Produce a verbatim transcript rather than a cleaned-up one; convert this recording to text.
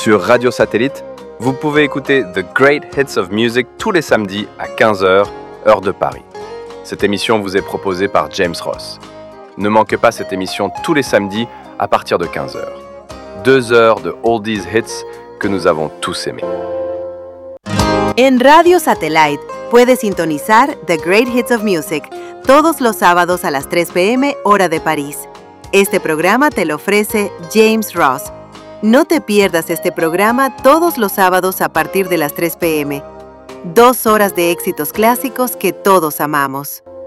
Sur Radio Satellite, vous pouvez écouter The Great Hits of Music tous les samedis à quinze heures, heure de Paris. Cette émission vous est proposée par James Ross. Ne manquez pas cette émission tous les samedis à partir de quinze heures. Deux heures de oldies hits que nous avons tous aimés. En Radio Satellite puedes sintonizar The Great Hits of Music todos los sábados a las tres p.m. hora de París. Este programa te lo ofrece James Ross. No te pierdas este programa todos los sábados a partir de las tres p.m. Dos horas de éxitos clásicos que todos amamos.